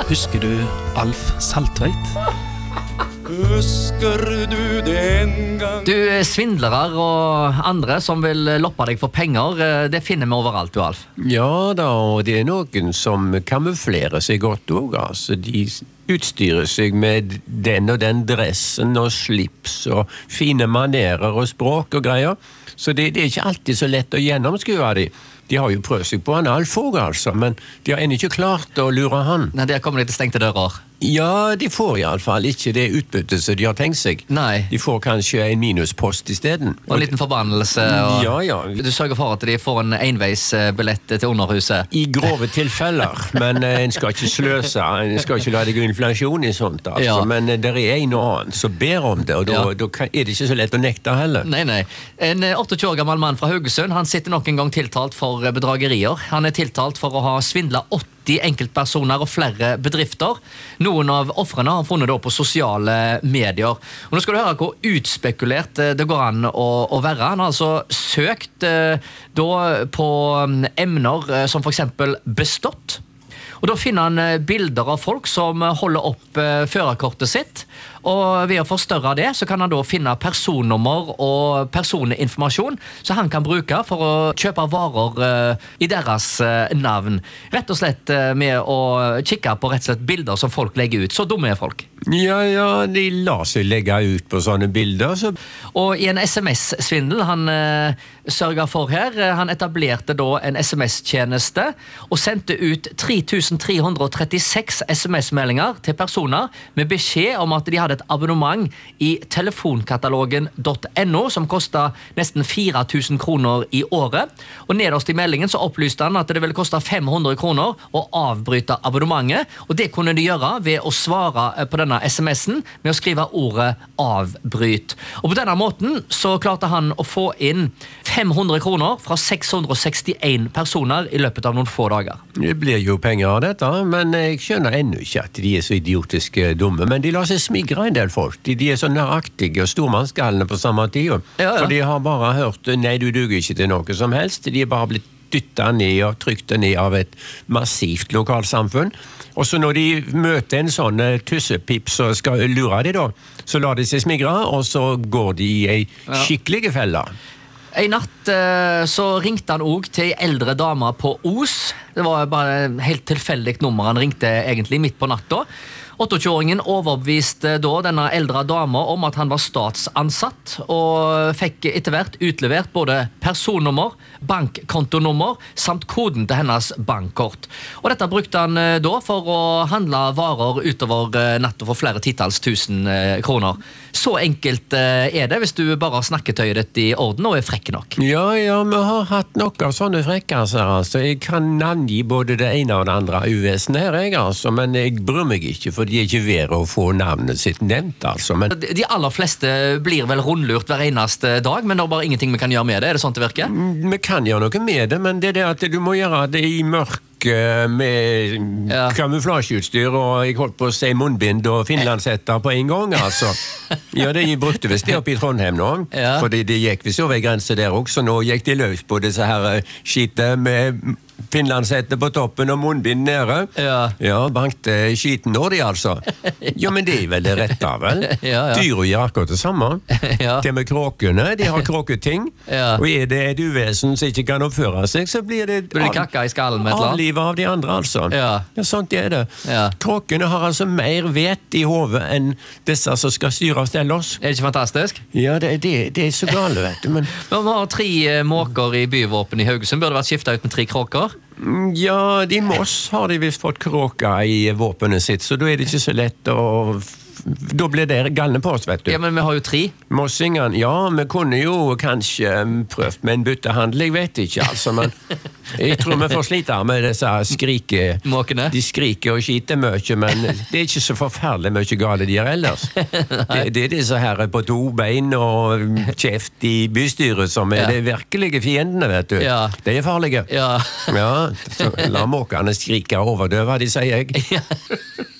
Husker du Alf Saltveit? Husker du den gang? Du, svindlere og andre som vil loppe deg for penger, det finner vi overalt, du, Alf. Ja da, og det er noen som kamuflerer seg godt også, altså. De utstyrer seg med den og den dressen og slips og fine manerer og språk og greier. Så det er ikke alltid så lett å gjennomskue de. De har jo prøvd seg på en Alf også, altså, men de har ennå ikke klart å lure han. Nei, der kommer de til stengte dører. Ja, de får i alle fall ikke det utbyttet som de har tenkt seg. Nei. De får kanskje en minuspost i stedet. Og en liten forbannelse. Og Ja. Du sørger for at de får en enveisbillett til underhuset. I grove tilfeller, men en skal ikke sløse, en skal ikke la det gå inflasjon i sånt, altså. Ja. Men det er en og annen som ber om det, og da er det ikke så lett å nekte heller. Nei. En 28 år gammel mann fra Haugesund, han sitter nok en gang tiltalt for bedragerier. Han er tiltalt for å ha svindlet 80 enkeltpersoner og flere bedrifter. Noen av offrene har funnet det på sosiale medier. Og nå skal du høre hvor utspekulert det går an å være. Han har altså søkt da på emner som for eksempel bestått. Og da finner han bilder av folk som holder opp førerkortet sitt, og ved å forstørre det, så kan han da finne personnummer og personinformasjon som han kan bruke for å kjøpe varer i deres navn. Rett og slett med å kikke på rett og slett bilder som folk legger ut. Så dumme er folk. Ja, de lar seg legge ut på sånne bilder, så... Og i en SMS-svindel han sørget for her, han etablerte da en SMS-tjeneste og sendte ut 3336 SMS-meldinger til personer med beskjed om at de hadde et abonnement i telefonkatalogen.no som kostet nesten 4000 kroner i året. Og nederst i meldingen så opplyste han at det ville koste 500 kroner å avbryte abonnementet, og det kunne de gjøre ved å svare på denne SMS-en med å skrive ordet avbryt. Og på denne måten så klarte han å få inn 500 kroner fra 661 personer i løpet av noen få dager. Det blir jo penger av dette, men jeg skjønner ennå ikke at de er så idiotiske dumme, men de lar seg smigre en del folk. De er så nøyaktige og stormannsgallene på samme tid. Ja. For de har bare hørt, nei, du duger ikke til noe som helst. De er bare blitt dyttet ned og trykt ned av et massivt lokalsamfunn. Og så når de møter en sånn tussepip som skal lure de da, så lar de seg smigre, og så går de i en skikkelig felle. En natt så ringte han også til en eldre dame på Os. Det var bare et helt tilfeldig nummer han ringte egentlig midt på natta. 28-åringen overbeviste da denne eldre dama om at han var statsansatt, og fikk etter hvert utlevert både personnummer, bankkontonummer, samt koden til hennes bankkort. Og dette brukte han da for å handle varer utover natt og for flere titalls tusen kroner. Så enkelt er det hvis du bare har snakketøyet ditt i orden og er frekk nok. Ja, vi har hatt nok av sånne frekkaser, altså. Jeg kan navngi både det ene og det andre uvesen her, altså, men jeg bryr meg ikke, for de er ikke ved å få navnet sitt nevnt, altså. Men... De aller fleste blir vel rundlurt hver eneste dag, men det er bare ingenting vi kan gjøre med det. Er det sånn det virker? Vi kan gjøre noe med det, men det er det at du må gjøre det i mørk med kamuflasjeutstyr, og jeg holdt på å si munnbind og finlandshetter på en gang, altså. Ja, det brukte visst det oppe i Trondheim nå, fordi det gikk visst over en grense der også, nå gikk de løs på disse her skittet med finlandshette på toppen og munnbind nede. Ja, bankte skiten nå de, altså. Ja, men det er vel det rette, vel? Dyr gjør akkurat det samme. Det med kråkene, de har kråketing, og er det et uvesen som ikke kan oppføre seg, så blir det kakka i skallen med et eller annet. Avlivet av de andre, altså. Ja, sånt er det. Kråkene har altså mer vet i hodet enn disse som skal styre og stelle oss. Er det ikke fantastisk? Ja, det er så gale, vet du, men... Vi har 3 måker i byvåpen i Haugesund. Burde vært skiftet ut med 3 kråker? Ja, i Moss har de visst fått kråker i våpenet sitt, så da er det ikke så lett å... Da blir det galne på oss, vet du. Ja, men vi har jo 3. Mossingen, ja, vi kunne jo kanskje prøvd med en byttehandel, jeg vet ikke, altså, men jeg tror vi får slite med disse Måkene. De skriker og skiter mye, men det er ikke så forferdelig mye gale de gjør ellers. Det er disse her på 2 bein og kjeft i bystyret som er de virkelige fiendene, vet du. De er farlige. Ja, så la måkene skrike og overdøve, de sier jeg.